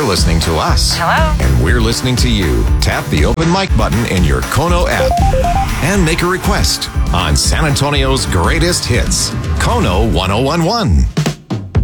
listening to us. Hello? And we're listening to you. Tap the open mic button in your Kono app and make a request on San Antonio's greatest hits. Kono 1011.